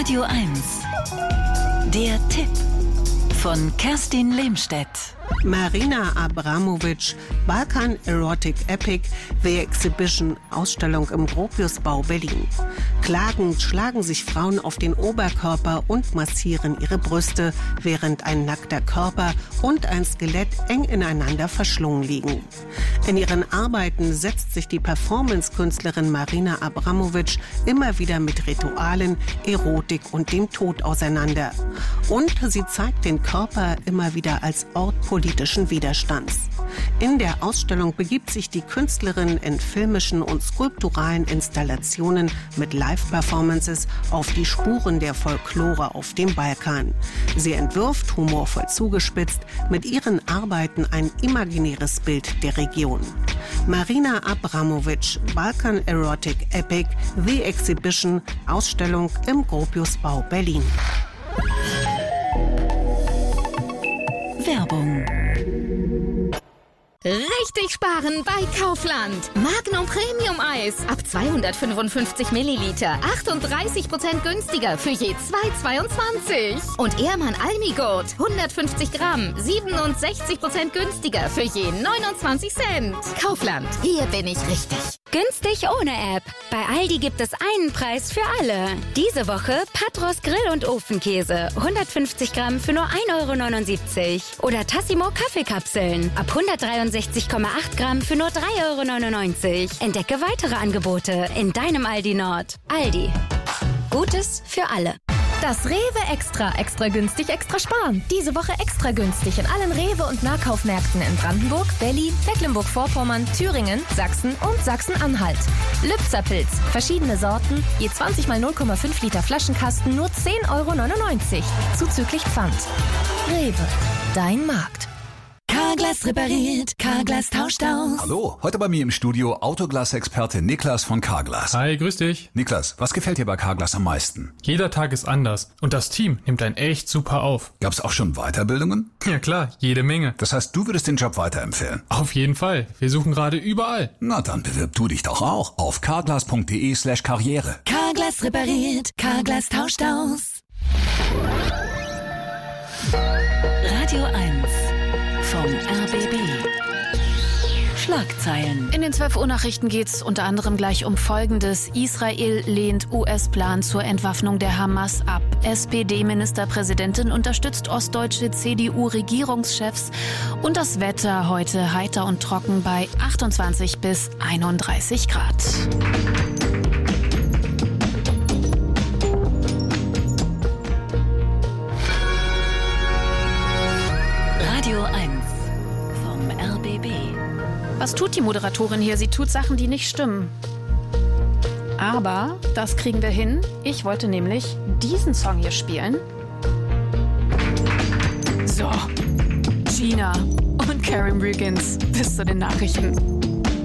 Radio 1. Der Tipp von Kerstin Lehmstedt. Marina Abramovic, Balkan Erotic Epic, The Exhibition, Ausstellung im Gropiusbau Berlin. Klagend schlagen sich Frauen auf den Oberkörper und massieren ihre Brüste, während ein nackter Körper und ein Skelett eng ineinander verschlungen liegen. In ihren Arbeiten setzt sich die Performance-Künstlerin Marina Abramovic immer wieder mit Ritualen, Erotik und dem Tod auseinander. Und sie zeigt den Körper immer wieder als Ort politischen Widerstands. In der Ausstellung begibt sich die Künstlerin in filmischen und skulpturalen Installationen mit Live-Performances auf die Spuren der Folklore auf dem Balkan. Sie entwirft, humorvoll zugespitzt, mit ihren Arbeiten ein imaginäres Bild der Region. Marina Abramovic, Balkan Erotic Epic, The Exhibition, Ausstellung im Gropiusbau Berlin. Werbung. Richtig sparen bei Kaufland. Magnum Premium Eis ab 255 Milliliter. 38% günstiger für je 2,22. Und Ehrmann Almigurt 150 Gramm. 67% günstiger für je 29 Cent. Kaufland, hier bin ich richtig. Günstig ohne App. Bei Aldi gibt es einen Preis für alle. Diese Woche Patros Grill- und Ofenkäse. 150 Gramm für nur 1,79 €. Oder Tassimo Kaffeekapseln. Ab 163,8 Gramm für nur 3,99 €. Entdecke weitere Angebote in deinem Aldi Nord. Aldi. Gutes für alle. Das Rewe Extra. Extra günstig, extra sparen. Diese Woche extra günstig in allen Rewe- und Nahkaufmärkten in Brandenburg, Berlin, Mecklenburg-Vorpommern, Thüringen, Sachsen und Sachsen-Anhalt. Lübzer-Pilz. Verschiedene Sorten. Je 20 mal 0,5 Liter Flaschenkasten nur 10,99 €. Zuzüglich Pfand. Rewe. Dein Markt. Carglass repariert, Carglass tauscht aus. Hallo, heute bei mir im Studio Autoglas-Experte Niklas von Carglass. Hi, grüß dich. Niklas, was gefällt dir bei Carglass am meisten? Jeder Tag ist anders und das Team nimmt einen echt super auf. Gab's auch schon Weiterbildungen? Ja klar, jede Menge. Das heißt, du würdest den Job weiterempfehlen? Auf jeden Fall. Wir suchen gerade überall. Na, dann bewirb du dich doch auch auf carglass.de/karriere. Carglass repariert, Carglass tauscht aus. Radio 1 vom RBB. Schlagzeilen. In den 12 Uhr Nachrichten geht es unter anderem gleich um Folgendes. Israel lehnt US-Plan zur Entwaffnung der Hamas ab. SPD-Ministerpräsidentin unterstützt ostdeutsche CDU-Regierungschefs. Und das Wetter heute heiter und trocken bei 28 bis 31 Grad. Radio 1 vom RBB. Was tut die Moderatorin hier? Sie tut Sachen, die nicht stimmen. Aber das kriegen wir hin. Ich wollte nämlich diesen Song hier spielen. So, Gina und Karen Riggins bis zu den Nachrichten.